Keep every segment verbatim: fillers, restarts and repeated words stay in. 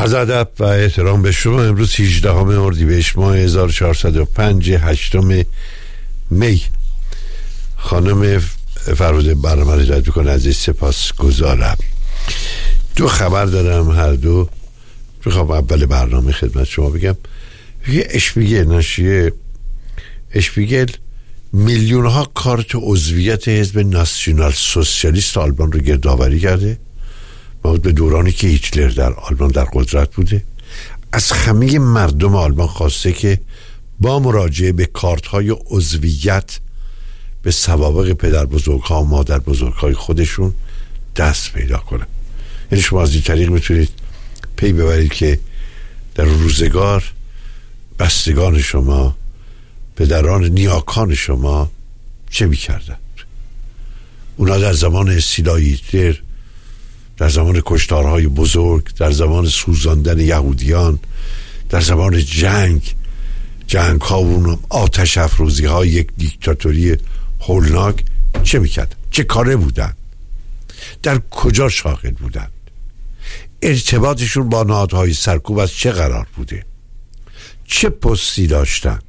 عرض ادب و احترام به شما. امروز هجدهم اردیبهشت ماه هزار و چهارصد و پنج، هشتم می. خانم فرود برنامه رو هدایت میکنه. عزیز سپاس گذارم. دو خبر دارم، هر دو میخوام اول برنامه خدمت شما بگم. یه اشپیگل، ناشیه اشپیگل میلیون ها کارت عضویت حزب ناسیونال سوسیالیست آلمان رو گردآوری کرده. مربوط به دورانی که هیتلر در آلمان در قدرت بوده. از همه مردم آلمان خواسته که با مراجعه به کارت های عضویت به سوابق پدر بزرگ ها و مادر بزرگ های خودشون دست پیدا کنن. یعنی شما از این طریق میتونید پی ببرید که در روزگار بستگان شما، پدران نیاکان شما چه میکردند. اونا در زمان استیلای هیتلر، در زمان کشتارهای بزرگ، در زمان سوزاندن یهودیان، در زمان جنگ جنگ ها و آتش افروزی های یک دیکتاتوری هولناک چه میکرد؟ چه کاره بودن؟ در کجا شاغل بودند؟ ارتباطشون با نهادهای سرکوب از چه قرار بوده؟ چه پستی داشتند؟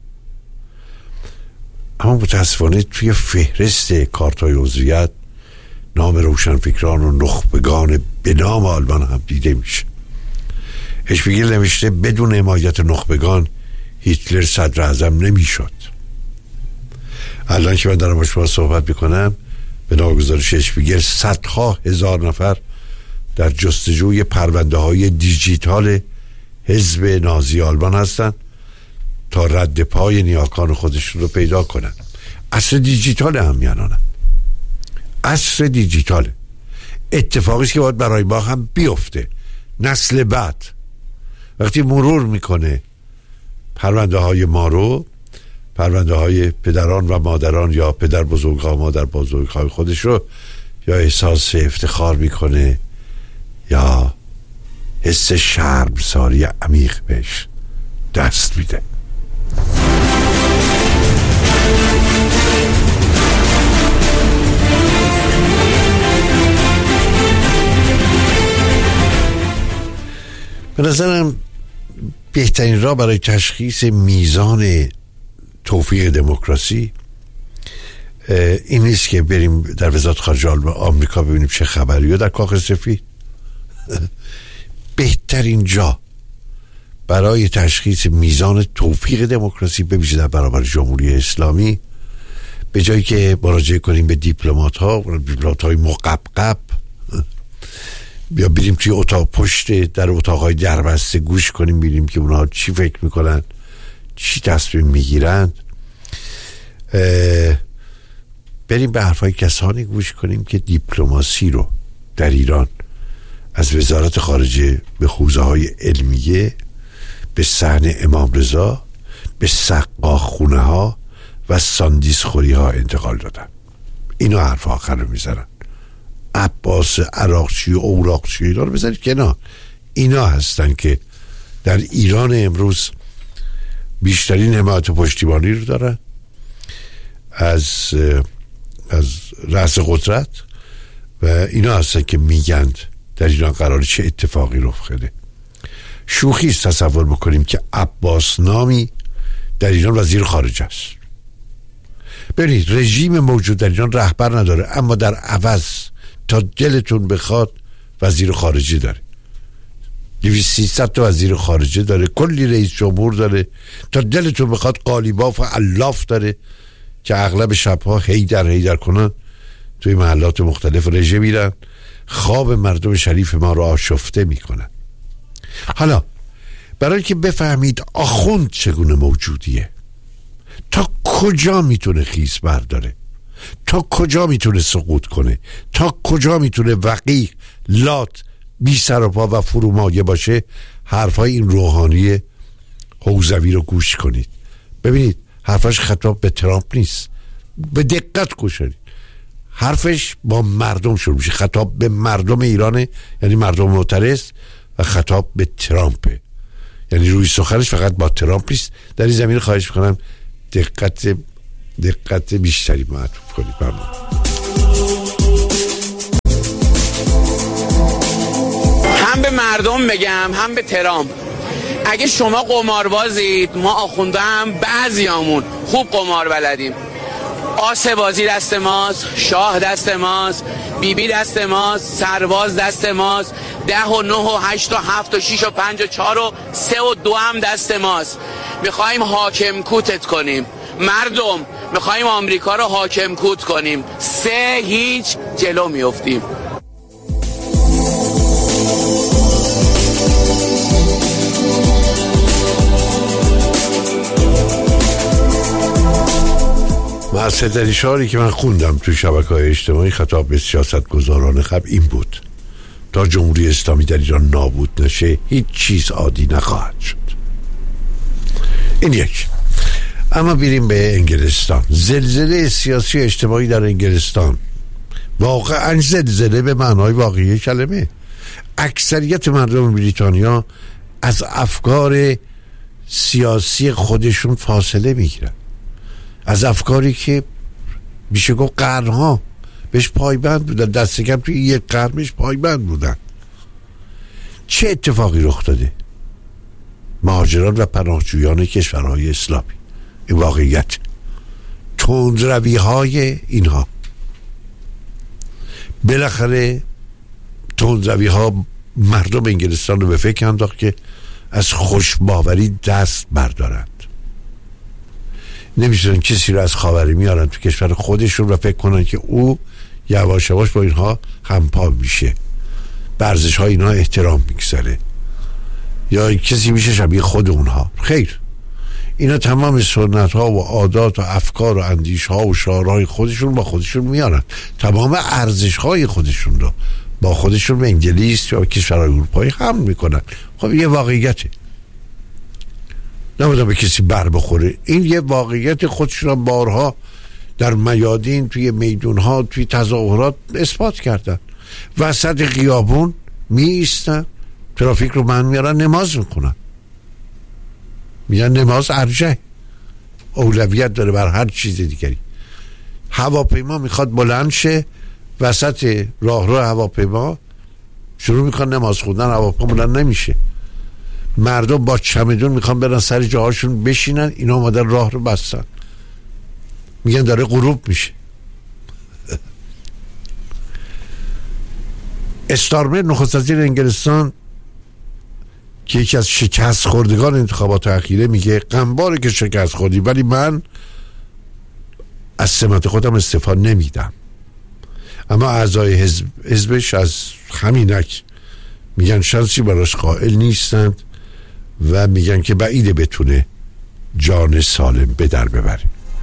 اما متاسفانه توی فهرست کارت‌های عضویت نام روشنفکران و نخبگان به نام آلمان هم دیده میشه. اشپیگل نوشته بدون حمایت نخبگان هیتلر صدر اعظم نمیشد. الان که من دارم با شما صحبت میکنم، به ناگزارش اشپیگل صدها هزار نفر در جستجوی پرونده های دیجیتال حزب نازی آلمان هستن تا رد پای نیاکان خودشون رو پیدا کنن. عصر دیجیتال همیانانه، عصر دیجیتال. اتفاقی که باید برای ما هم بیفته. نسل بعد وقتی مرور میکنه پرونده های ما رو، پرونده های پدران و مادران یا پدر بزرگ ها و مادر بزرگ های خودش رو، یا احساس افتخار میکنه یا حس شرمساری عمیق بهش دست میده. به نظرم بهترین راه برای تشخیص میزان توفیق دموکراسی این نیست که بریم در وزارت خارجه آمریکا ببینیم چه خبری، یا در کاخ سفید. بهترین جا برای تشخیص میزان توفیق دموکراسی ببیشه در برابر جمهوری اسلامی، به جایی که مراجعه کنیم به دیپلمات ها و دیپلمات های مقبقب، بیا بریم توی اتاق پشت در اتاق های دربسته گوش کنیم، ببینیم که اونها چی فکر میکنن، چی تصمیم میگیرن. بریم به حرفای کسانی گوش کنیم که دیپلماسی رو در ایران از وزارت خارجه به حوزه های علمیه، به صحن امام رضا، به سقاخونه ها و ساندیس خوری ها انتقال دادن. اینا حرف آخر رو میزنن. عباس عراقچی و اوراقچی اینا رو بذارید کنار. اینا هستن که در ایران امروز بیشترین حمایت و پشتیبانی رو دارن از از رأس قدرت، و اینا هستن که میگند در ایران قراره چه اتفاقی رخ بده. شوخی است تصور بکنیم که عباس نامی در ایران وزیر خارجه است. ببینید رژیم موجود در ایران رهبر نداره، اما در عوض تا دلتون بخواد وزیر خارجه داره. دویست سیصد تا وزیر خارجه داره، کلی رئیس جمهور داره، تا دلتون بخواد قالیباف و الاف داره که اغلب شبها هیدر هیدر کنن توی محلات مختلف رژه میرن، خواب مردم شریف ما رو آشفته میکنن. حالا برای که بفهمید آخوند چگونه موجودیه، تا کجا میتونه خیس برداره، تا کجا میتونه سقوط کنه، تا کجا میتونه وقیح، لات، بی سر و پا و فرومایه باشه، حرفای این روحانی حوزوی رو گوش کنید. ببینید حرفش خطاب به ترامپ نیست، به دقت گوش کنید. حرفش با مردم شروع میشه، خطاب به مردم ایرانه، یعنی مردم معترض، و خطاب به ترامپه، یعنی روی سخنش فقط با ترامپ نیست. در این زمینه خواهش میکنم دقت دقت بیشتری معطوف کنید. ممنون. هم به به مردم بگم هم به ترامپ، اگه شما قماربازید، ما آخونده هم بعضیامون خوب قمار بلدیم. آسه بازی دست ماست، شاه دست ماست، بیبی دست ماست، سرباز دست ماست، ده و نه و هشت و هفت و شیش و پنج و چهار و سه و دو هم دست ماست. میخواییم حاکم کوتت کنیم. مردم میخواییم آمریکا رو حاکم کوت کنیم. سه هیچ جلو میافتیم. مؤثرترین شعاری که من خوندم تو شبکه‌های اجتماعی خطاب به سیاستگزاران قبل این بود: تا جمهوری اسلامی در ایران نابود نشه هیچ چیز عادی نخواهد شد. این یک. اما بریم به انگلستان. زلزله سیاسی و اجتماعی در انگلستان واقعا زلزله به معنای واقعی کلمه. اکثریت مردم بریتانیا از افکار سیاسی خودشون فاصله میگیرن، از افکاری که میشه گفت قرنها بهش پایبند بودن، دست کم توی یک قرن بهش پایبند بودن. چه اتفاقی رخ داده؟ مهاجران و پناهجویان کشورهای اسلامی. این واقعیت. تندروی های اینها، بالاخره تندروی ها مردم انگلستان رو به فکر انداخت که از خوشباوری دست بردارند. نمیشونن کسی رو از خاوری میارن تو کشور خودشون و فکر کنن که او یواش یواش با اینها همپا میشه، به ارزش های اینها احترام میگذاره یا کسی میشه شبیه خود اونها. خیر، اینا تمام سنت ها و عادات و افکار و اندیش ها و شعارهای خودشون با خودشون میارن، تمام ارزش های خودشون رو با خودشون به انگلیس یا کشورهای اروپایی حمل میکنن. خب یه واقعیته، نمیدونم به کسی بر بخوره. این یه واقعیت خودشون بارها در میادین، توی میدونها، توی تظاهرات اثبات کردن. وسط خیابون می ایستن، ترافیک رو من میارن، نماز میکنن، میگن نماز ارجح، اولویت داره بر هر چیز دیگری. هواپیما میخواد بلند شه، وسط راهرو هواپیما شروع میکنن نماز خوندن، هواپیما بلند نمیشه. مردم با چمدون میخوان برن سر جاهاشون بشینن، اینا اومدن راه رو بستن، میگن داره غروب میشه. استارمر نخست وزیر انگلستان که یکی از شکست خوردگان انتخابات اخیره میگه غمباره که شکست خوردی، ولی من از سمت خودم استعفا نمیدم. اما اعضای حزب حزبش از همینک میگن شانسی براش قائل نیستند و میگن که بعیده بتونه جان سالم به در ببره.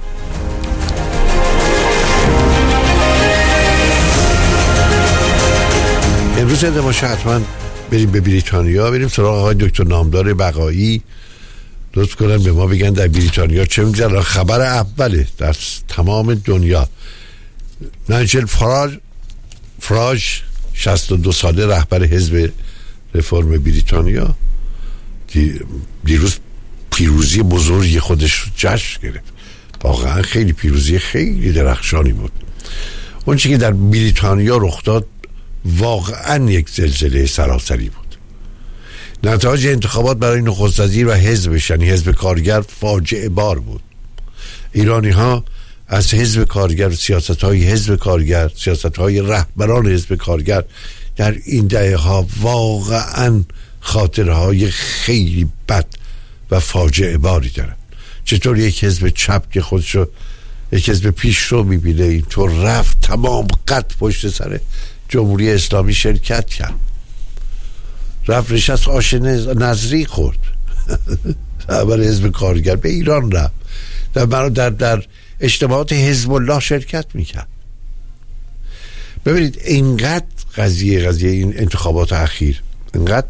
امروز یاد باشه حتما بریم به بریتانیا، بریم سراغ آقای دکتر نامدار بقایی. لطف کنن به ما بگن در بریتانیا چه میگذره. خبر اوله در تمام دنیا. نایجل فراج فراج شصت و دو ساله رهبر حزب رفرم بریتانیا دیروز پیروزی بزرگی خودش جشن گرفت. واقعا خیلی پیروزی خیلی درخشانی بود. اون چیزی که در بریتانیا رخ داد واقعا یک زلزله سراسری بود. نتایج انتخابات برای نخست وزیر و حزبش، یعنی حزب کارگر، فاجعه بار بود. ایرانی ها از حزب کارگر، سیاست های حزب کارگر، سیاست های رهبران حزب کارگر در این دهه ها واقعا خاطره های خیلی بد و فاجعه باری دارن. چطور یک حزب چپ که خودشو یک حزب پیش رو میبینه اینطور رفت تمام قد پشت سر جمهوری اسلامی شرکت کرد، رفت نشست آش نظری خورد. اول حزب کارگر به ایران رفت، در در در اجتماعات حزب الله شرکت میکرد. ببینید اینقدر قضیه قضیه این انتخابات اخیر اینقدر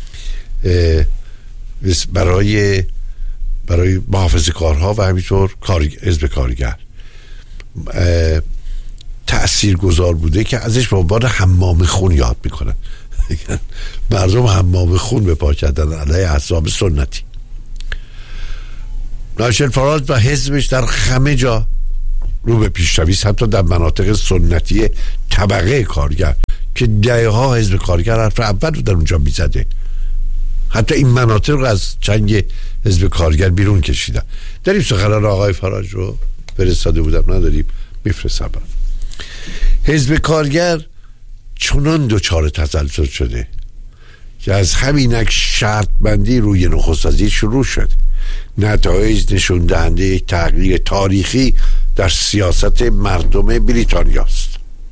برای برای محافظه کارها و همینطور کار حزب کارگر تأثیر گذار بوده که ازش به عنوان حمام خون یاد میکنن. مردم حمام خون به پا کردن علیه احزاب سنتی. نایجل فراج و حزبش در همه جا رو به پیشروی، حتی در مناطق سنتی طبقه کارگر که دهه ها حزب کارگر حرف اول رو در اونجا میزده، حتی این مناطق رو از چنگ حزب کارگر بیرون کشیدن. داریم سخنان آقای فراج رو فرستاده بودم، نداریم میفرستم. حزب کارگر چنان دچار تسلسل شده که از همینک شرط بندی روی نخست وزیر شروع شد. نتایج نشون دهنده یک تغییر تاریخی در سیاست مردم بریتانیا است.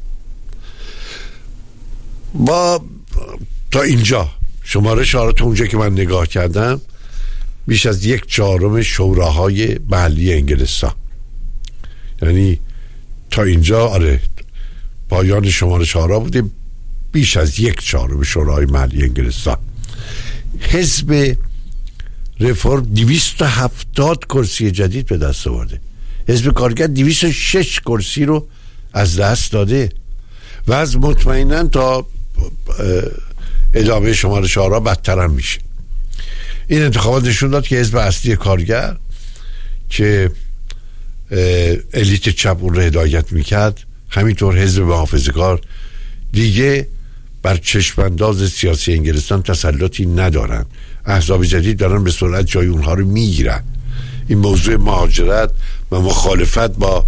با تا اینجا شمارش ها رو تا اونجا که من نگاه کردم بیش از یک چهارم شوراهای محلی انگلستان، یعنی تا اینجا آره پایان شمارش ها را بوده، بیش از یک چهارم شوراهای محلی انگلستان. حزب رفرم دویست و هفتاد کرسی جدید به دست آورده. حزب کارگر دویست و شش کرسی رو از دست داده و از مطمئناً تا ادامه شمارش ها را بدتر هم میشه. این انتخابات نشون داد که حزب اصلی کارگر که الیت چپ اون رو هدایت میکرد، همینطور حزب محافظه‌کار دیگه بر چشمانداز سیاسی انگلستان تسلطی ندارن. احزاب جدید دارن به سرعت جای اونها رو میگیرن. این موضوع مهاجرت و مخالفت با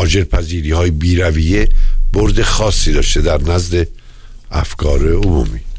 مهاجرپذیری های بی‌رویه برد خاصی داشته در نزد افکار عمومی.